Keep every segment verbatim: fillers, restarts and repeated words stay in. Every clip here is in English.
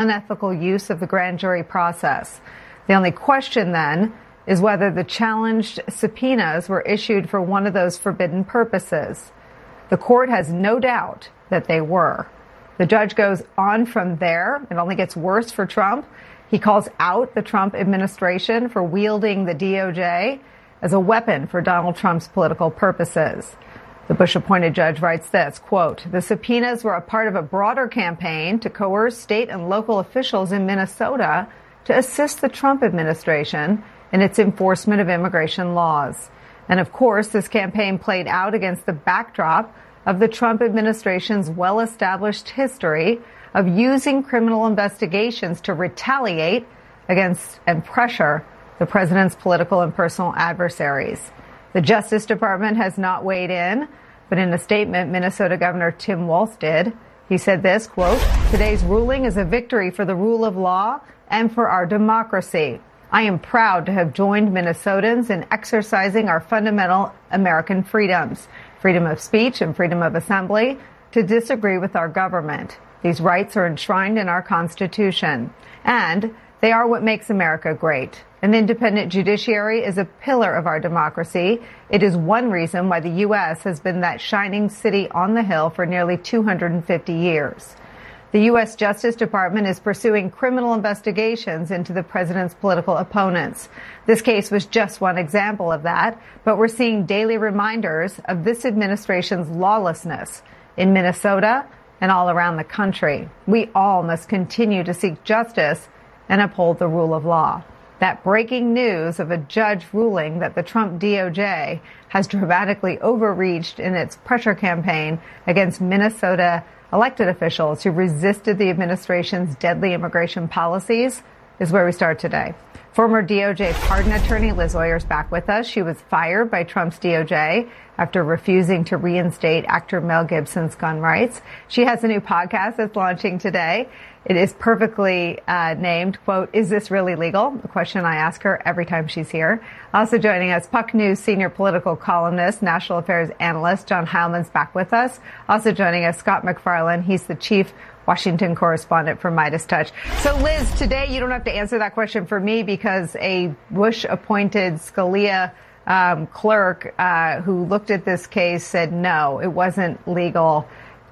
unethical use of the grand jury process. The only question then is whether the challenged subpoenas were issued for one of those forbidden purposes. The court has no doubt that they were. The judge goes on from there. It only gets worse for Trump. He calls out the Trump administration for wielding the D O J as a weapon for Donald Trump's political purposes. The Bush-appointed judge writes this, quote, "The subpoenas were a part of a broader campaign to coerce state and local officials in Minnesota to assist the Trump administration in its enforcement of immigration laws. And of course, this campaign played out against the backdrop of the Trump administration's well-established history of using criminal investigations to retaliate against and pressure the president's political and personal adversaries." The Justice Department has not weighed in, but in a statement, Minnesota Governor Tim Walz did. He said this, quote, "Today's ruling is a victory for the rule of law and for our democracy. I am proud to have joined Minnesotans in exercising our fundamental American freedoms, freedom of speech and freedom of assembly, to disagree with our government. These rights are enshrined in our Constitution, and they are what makes America great. An independent judiciary is a pillar of our democracy. It is one reason why the U S has been that shining city on the hill for nearly two hundred fifty years. The U S Justice Department is pursuing criminal investigations into the president's political opponents. This case was just one example of that, but we're seeing daily reminders of this administration's lawlessness in Minnesota and all around the country. We all must continue to seek justice and uphold the rule of law." That breaking news of a judge ruling that the Trump D O J has dramatically overreached in its pressure campaign against Minnesota elected officials who resisted the administration's deadly immigration policies is where we start today. Former D O J pardon attorney Liz Oyr is back with us. She was fired by Trump's D O J after refusing to reinstate actor Mel Gibson's gun rights. She has a new podcast that's launching today. It is perfectly uh, named, quote, "Is this really legal?" The question I ask her every time she's here. Also joining us, Puck News senior political columnist, national affairs analyst John Heilman's back with us. Also joining us, Scott MacFarlane. He's the chief Washington correspondent for Midas Touch. So, Liz, today you don't have to answer that question for me because a Bush-appointed Scalia um, clerk uh, who looked at this case said no, it wasn't legal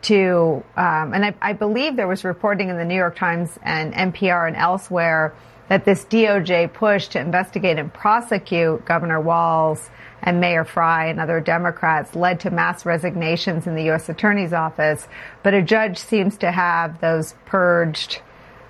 to, um, and I, I believe there was reporting in the New York Times and N P R and elsewhere that this D O J push to investigate and prosecute Governor Walz and Mayor Frey and other Democrats led to mass resignations in the U S Attorney's Office. But a judge seems to have those purged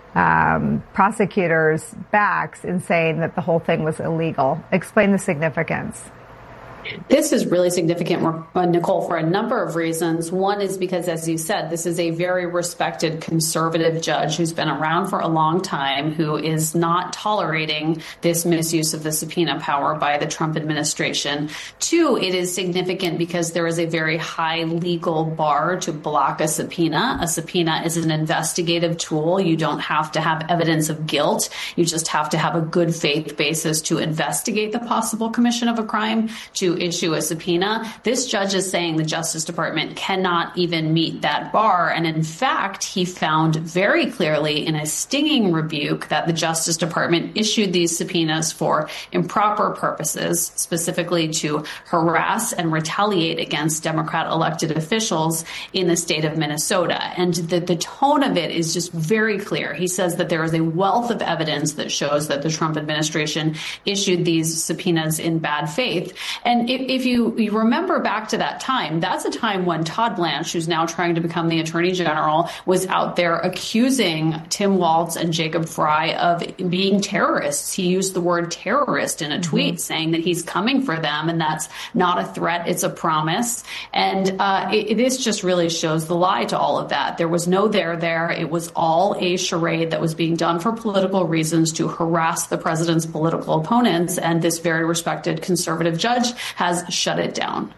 um, prosecutors' backs in saying that the whole thing was illegal. Explain the significance. This is really significant, Nicole, for a number of reasons. One is because, as you said, this is a very respected conservative judge who's been around for a long time, who is not tolerating this misuse of the subpoena power by the Trump administration. Two, it is significant because there is a very high legal bar to block a subpoena. A subpoena is an investigative tool. You don't have to have evidence of guilt. You just have to have a good faith basis to investigate the possible commission of a crime to issue a subpoena. This judge is saying the Justice Department cannot even meet that bar. And in fact, he found very clearly in a stinging rebuke that the Justice Department issued these subpoenas for improper purposes, specifically to harass and retaliate against Democrat elected officials in the state of Minnesota. And the, the tone of it is just very clear. He says that there is a wealth of evidence that shows that the Trump administration issued these subpoenas in bad faith. And if, if you, you remember back to that time, that's a time when Todd Blanche, who's now trying to become the attorney general, was out there accusing Tim Walz and Jacob Frey of being terrorists. He used the word terrorist in a tweet, mm-hmm. saying that he's coming for them, and that's not a threat, it's a promise. And uh, it, this just really shows the lie to all of that. There was no there there. It was all a charade that was being done for political reasons to harass the president's political opponents, and this very respected conservative judge has shut it down.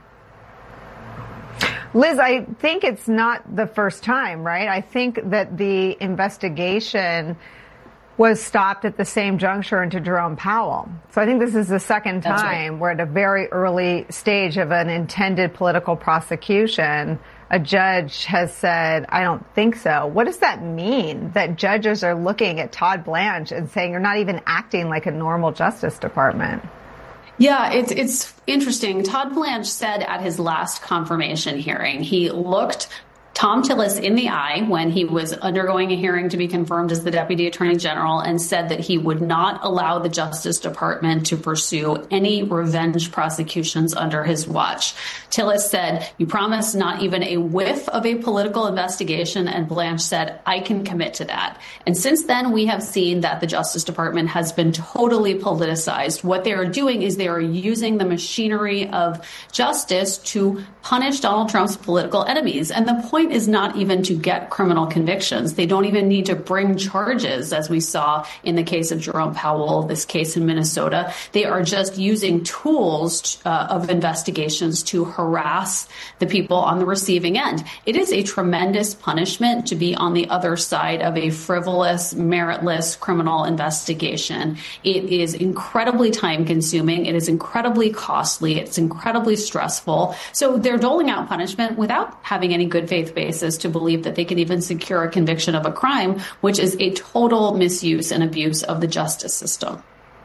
Liz, I think it's not the first time, right? I think that the investigation was stopped at the same juncture into Jerome Powell. So I think this is the second time right. we're at a very early stage of an intended political prosecution a judge has said, I don't think so. What does that mean, that judges are looking at Todd Blanche and saying you're not even acting like a normal Justice Department? Yeah, it's it's interesting. Todd Blanche said at his last confirmation hearing, he looked Thom Tillis in the eye when he was undergoing a hearing to be confirmed as the Deputy Attorney General and said that he would not allow the Justice Department to pursue any revenge prosecutions under his watch. Tillis said, you promised not even a whiff of a political investigation, and Blanche said, I can commit to that. And since then, we have seen that the Justice Department has been totally politicized. What they are doing is they are using the machinery of justice to punish Donald Trump's political enemies. And the point is not even to get criminal convictions. They don't even need to bring charges, as we saw in the case of Jerome Powell, this case in Minnesota. They are just using tools uh, of investigations to harass the people on the receiving end. It is a tremendous punishment to be on the other side of a frivolous, meritless criminal investigation. It is incredibly time consuming. It is incredibly costly. It's incredibly stressful. So they're doling out punishment without having any good faith basis to believe that they can even secure a conviction of a crime, which is a total misuse and abuse of the justice system.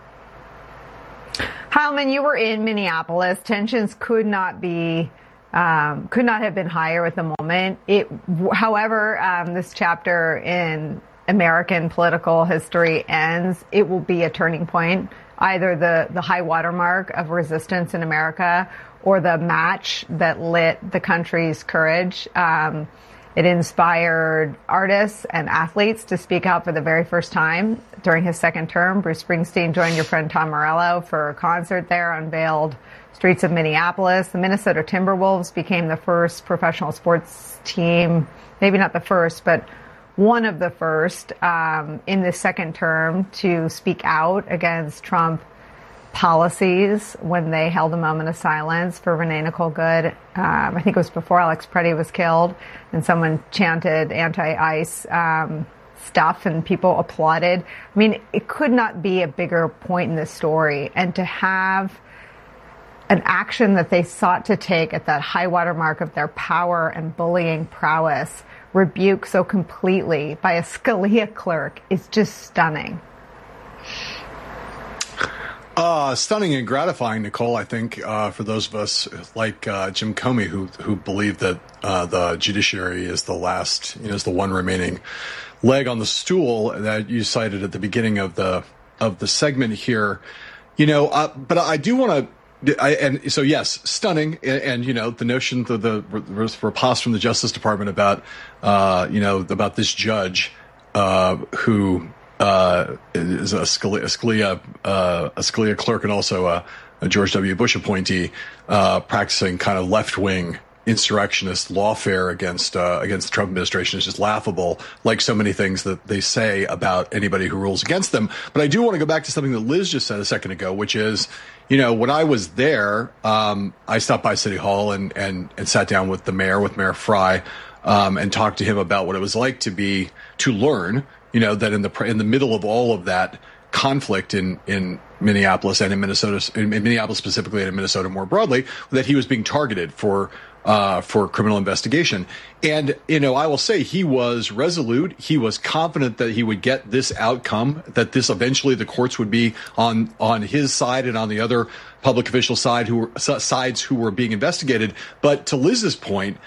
Heilman, you were in Minneapolis. Tensions could not be, um, could not have been higher at the moment. It, however, um, this chapter in American political history ends, it will be a turning point, either the, the high watermark of resistance in America or the match that lit the country's courage. Um, It inspired artists and athletes to speak out for the very first time during his second term. Bruce Springsteen joined your friend Tom Morello for a concert there, unveiled streets of Minneapolis. The Minnesota Timberwolves became the first professional sports team, maybe not the first, but one of the first um, in the second term to speak out against Trump policies when they held a moment of silence for Renee Nicole Good. Um, I think it was before Alex Preddy was killed, and someone chanted anti-ICE um, stuff and people applauded. I mean, it could not be a bigger point in this story. And to have an action that they sought to take at that high water mark of their power and bullying prowess rebuked so completely by a Scalia clerk is just stunning. Uh, stunning and gratifying, Nicole, I think, uh, for those of us like uh, Jim Comey who who believe that uh, the judiciary is the last, you know, is the one remaining leg on the stool that you cited at the beginning of the of the segment here. You know, uh, but I do want to, and so yes, stunning, and, and you know, the notion that the riposte from the Justice Department about, uh, you know, about this judge uh, who. Uh, is a Scalia, a Scalia, uh, a Scalia clerk and also a, a George W. Bush appointee, uh, practicing kind of left-wing insurrectionist lawfare against, uh, against the Trump administration is just laughable, like so many things that they say about anybody who rules against them. But I do want to go back to something that Liz just said a second ago, which is, you know, when I was there, um, I stopped by City Hall and, and, and sat down with the mayor, with Mayor Frey, um, and talked to him about what it was like to be, to learn, you know, that in the in the middle of all of that conflict in, in Minneapolis and in Minnesota, in Minneapolis specifically and in Minnesota more broadly, that he was being targeted for uh, for criminal investigation. And, you know, I will say he was resolute. He was confident that he would get this outcome, that this eventually the courts would be on on his side and on the other public official side who were sides who were being investigated. But to Liz's point,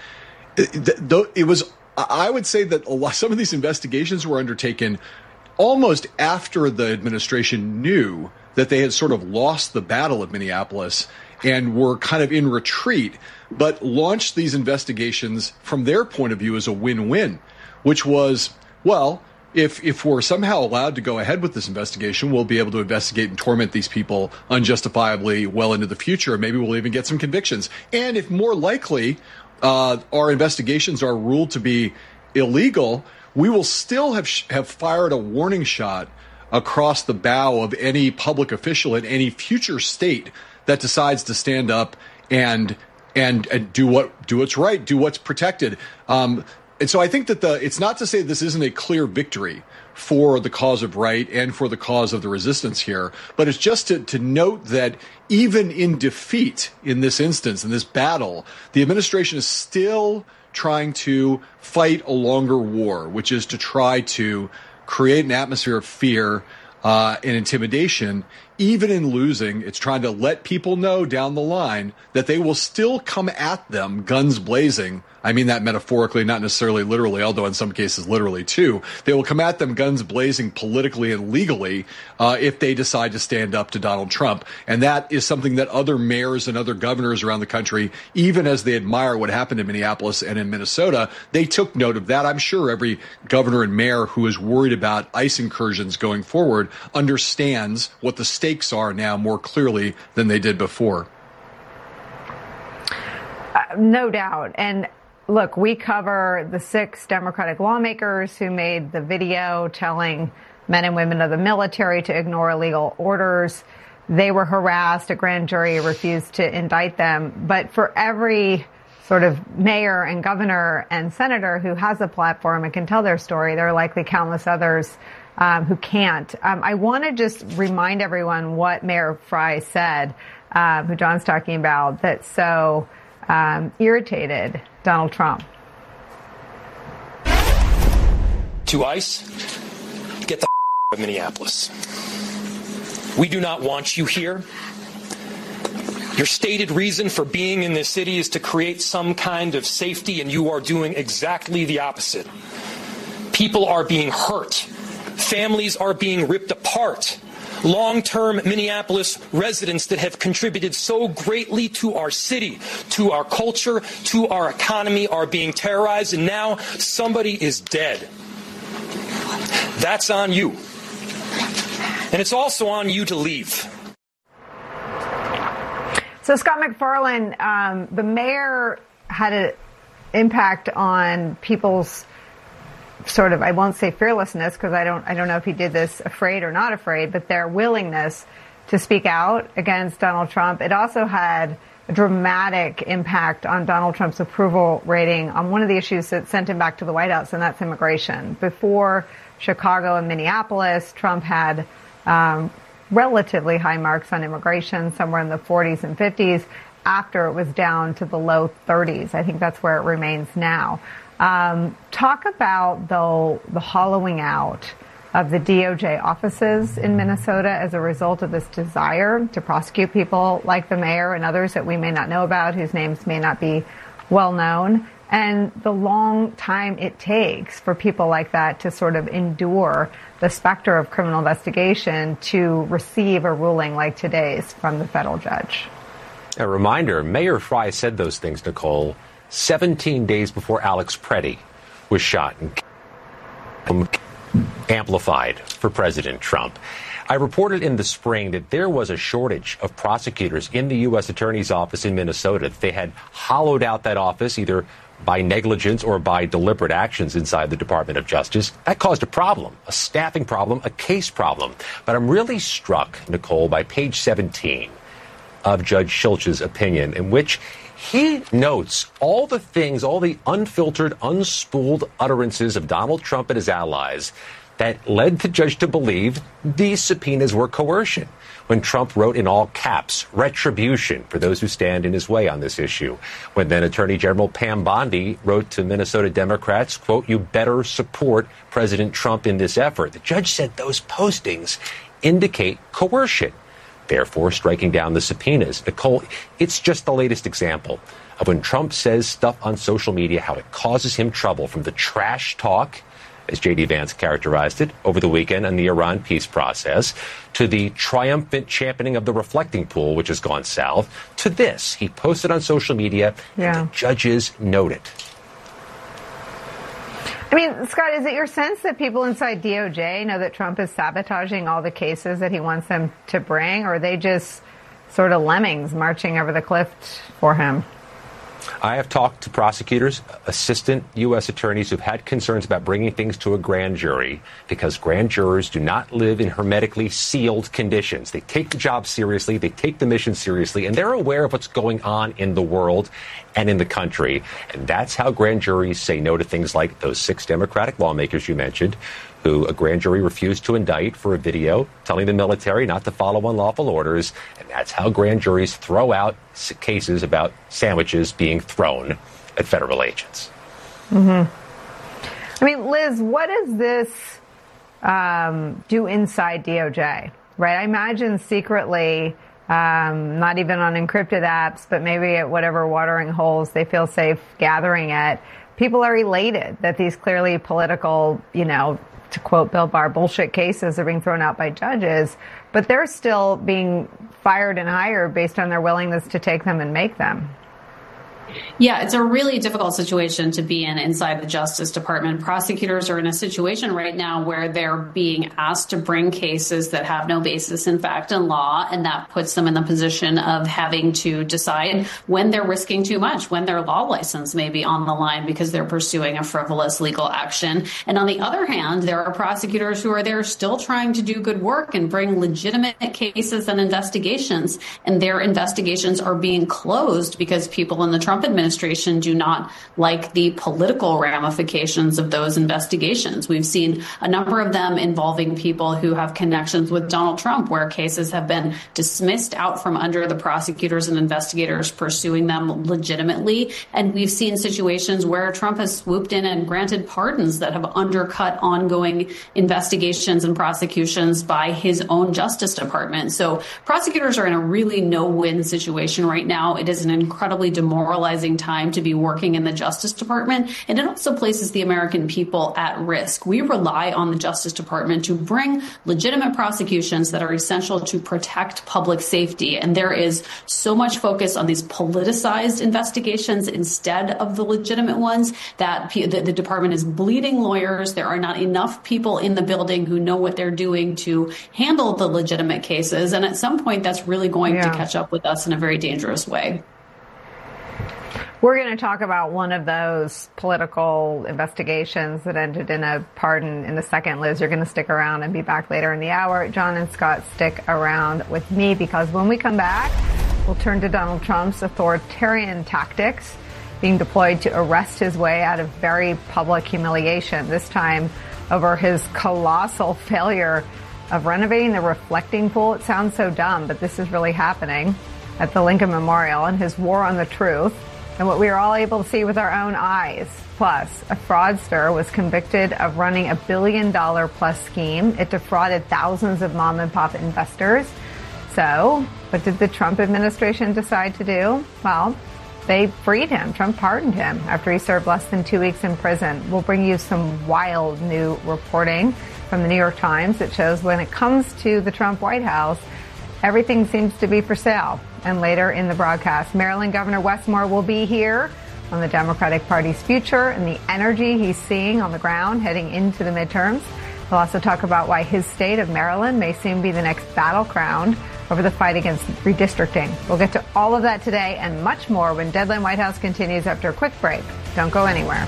it, it was. I would say that a lot, some of these investigations were undertaken almost after the administration knew that they had sort of lost the battle of Minneapolis and were kind of in retreat, but launched these investigations from their point of view as a win-win, which was, well, if if we're somehow allowed to go ahead with this investigation, we'll be able to investigate and torment these people unjustifiably well into the future. Maybe we'll even get some convictions. And if more likely, Uh, our investigations are ruled to be illegal, we will still have sh- have fired a warning shot across the bow of any public official in any future state that decides to stand up and and and do what do what's right, do what's protected. Um, and so I think that the it's not to say this isn't a clear victory for the cause of right and for the cause of the resistance here, but it's just to, to note that even in defeat in this instance, in this battle, the administration is still trying to fight a longer war, which is to try to create an atmosphere of fear uh, and intimidation. Even in losing, it's trying to let people know down the line that they will still come at them guns blazing. I mean that metaphorically, not necessarily literally, although in some cases literally too. They will come at them guns blazing politically and legally uh, if they decide to stand up to Donald Trump. And that is something that other mayors and other governors around the country, even as they admire what happened in Minneapolis and in Minnesota, they took note of that. I'm sure every governor and mayor who is worried about ICE incursions going forward understands what the stakes are now more clearly than they did before. Uh, no doubt. And look, we cover the six Democratic lawmakers who made the video telling men and women of the military to ignore illegal orders. They were harassed. A grand jury refused to indict them. But for every sort of mayor and governor and senator who has a platform and can tell their story, there are likely countless others um, who can't. Um, I want to just remind everyone what Mayor Frey said, uh, who John's talking about, that so um, irritated Donald Trump. To ICE, get the out of Minneapolis. We do not want you here. Your stated reason for being in this city is to create some kind of safety, and you are doing exactly the opposite. People are being hurt. Families are being ripped apart. Long-term Minneapolis residents that have contributed so greatly to our city, to our culture, to our economy are being terrorized, and now somebody is dead. That's on you. And it's also on you to leave. So, Scott MacFarlane, um, the mayor had an impact on people's sort of, I won't say fearlessness, because I don't I don't know if he did this afraid or not afraid, but their willingness to speak out against Donald Trump. It also had a dramatic impact on Donald Trump's approval rating on one of the issues that sent him back to the White House, and that's immigration. Before Chicago and Minneapolis, Trump had um, relatively high marks on immigration, somewhere in the forties and fifties. After, it was down to the low thirties. I think that's where it remains now. Um, talk about, though, the hollowing out of the D O J offices in Minnesota as a result of this desire to prosecute people like the mayor and others that we may not know about, whose names may not be well known, and the long time it takes for people like that to sort of endure the specter of criminal investigation to receive a ruling like today's from the federal judge. A reminder, Mayor Frey said those things, Nicole, seventeen days before Alex Preddy was shot and amplified for President Trump. I reported in the spring that there was a shortage of prosecutors in the U S Attorney's Office in Minnesota. They had hollowed out that office either by negligence or by deliberate actions inside the Department of Justice. That caused a problem, a staffing problem, a case problem. But I'm really struck, Nicole, by page seventeen of Judge Schultz's opinion, in which he notes all the things, all the unfiltered, unspooled utterances of Donald Trump and his allies that led the judge to believe these subpoenas were coercion. When Trump wrote in all caps, retribution for those who stand in his way on this issue. When then Attorney General Pam Bondi wrote to Minnesota Democrats, quote, you better support President Trump in this effort. The judge said those postings indicate coercion, therefore striking down the subpoenas. Nicole, it's just the latest example of when Trump says stuff on social media, how it causes him trouble, from the trash talk, as J D Vance characterized it over the weekend on the Iran peace process, to the triumphant championing of the reflecting pool, which has gone south, to this. He posted on social media, yeah. And the judges note it. I mean, Scott, is it your sense that people inside D O J know that Trump is sabotaging all the cases that he wants them to bring, or are they just sort of lemmings marching over the cliff for him? I have talked to prosecutors, assistant U S attorneys who've had concerns about bringing things to a grand jury because grand jurors do not live in hermetically sealed conditions. They take the job seriously, they take the mission seriously, and they're aware of what's going on in the world and in the country. And that's how grand juries say no to things like those six Democratic lawmakers you mentioned, who a grand jury refused to indict for a video telling the military not to follow unlawful orders. And that's how grand juries throw out cases about sandwiches being thrown at federal agents. Mm-hmm. I mean, Liz, what does this um, do inside D O J? Right? I imagine secretly, um, not even on encrypted apps, but maybe at whatever watering holes they feel safe gathering at, people are elated that these clearly political, you know, to quote Bill Barr, bullshit cases are being thrown out by judges, but they're still being fired and hired based on their willingness to take them and make them. Yeah, it's a really difficult situation to be in inside the Justice Department. Prosecutors are in a situation right now where they're being asked to bring cases that have no basis in fact in law, and that puts them in the position of having to decide when they're risking too much, when their law license may be on the line because they're pursuing a frivolous legal action. And on the other hand, there are prosecutors who are there still trying to do good work and bring legitimate cases and investigations, and their investigations are being closed because people in the Trump administration do not like the political ramifications of those investigations. We've seen a number of them involving people who have connections with Donald Trump, where cases have been dismissed out from under the prosecutors and investigators pursuing them legitimately. And we've seen situations where Trump has swooped in and granted pardons that have undercut ongoing investigations and prosecutions by his own Justice Department. So prosecutors are in a really no-win situation right now. It is an incredibly demoralizing time to be working in the Justice Department, and it also places the American people at risk. We rely on the Justice Department to bring legitimate prosecutions that are essential to protect public safety, and there is so much focus on these politicized investigations instead of the legitimate ones that the, the department is bleeding lawyers. There are not enough people in the building who know what they're doing to handle the legitimate cases, and at some point that's really going yeah. to catch up with us in a very dangerous way. We're going to talk about one of those political investigations that ended in a pardon in a second. Liz, you're going to stick around and be back later in the hour. John and Scott, stick around with me, because when we come back, we'll turn to Donald Trump's authoritarian tactics being deployed to arrest his way out of very public humiliation, this time over his colossal failure of renovating the reflecting pool. It sounds so dumb, but this is really happening at the Lincoln Memorial, and his war on the truth, and what we are all able to see with our own eyes. Plus, a fraudster was convicted of running a billion dollar plus scheme. It defrauded thousands of mom and pop investors. So, what did the Trump administration decide to do? Well, they freed him. Trump pardoned him after he served less than two weeks in prison. We'll bring you some wild new reporting from the New York Times that shows when it comes to the Trump White House, everything seems to be for sale. And later in the broadcast, Maryland Governor Wes Moore will be here on the Democratic Party's future and the energy he's seeing on the ground heading into the midterms. We'll also talk about why his state of Maryland may soon be the next battleground over the fight against redistricting. We'll get to all of that today and much more when Deadline White House continues after a quick break. Don't go anywhere.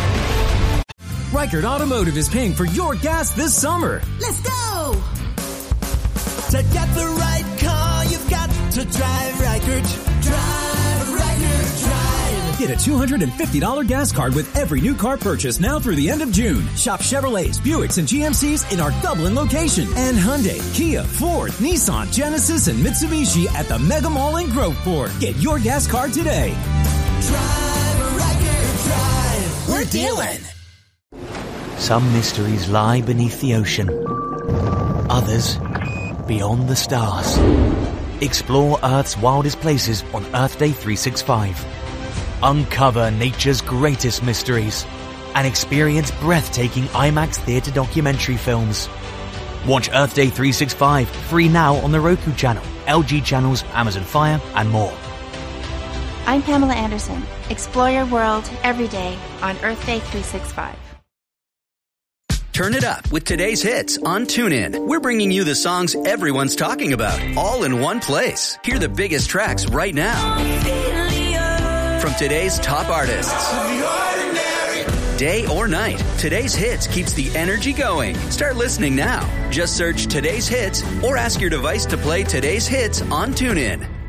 Reichert Automotive is paying for your gas this summer. Let's go! To get the right car, you've got to drive Reichert. Drive Reichert, drive. Get a two hundred fifty dollars gas card with every new car purchase now through the end of June. Shop Chevrolets, Buicks, and G M Cs in our Dublin location. And Hyundai, Kia, Ford, Nissan, Genesis, and Mitsubishi at the Mega Mall in Groveport. Get your gas card today. Drive Reichert, drive. We're dealing. Some mysteries lie beneath the ocean. Others beyond the stars. Explore Earth's wildest places on Earth Day three sixty-five. Uncover nature's greatest mysteries and experience breathtaking IMAX theater documentary films. Watch Earth Day three sixty-five free now on the Roku channel, L G channels, Amazon Fire, and more. I'm Pamela Anderson. Explore your world every day on Earth Day three sixty-five. Turn it up with today's hits on TuneIn. We're bringing you the songs everyone's talking about, all in one place. Hear the biggest tracks right now from today's top artists. Day or night, today's hits keeps the energy going. Start listening now. Just search today's hits or ask your device to play today's hits on TuneIn.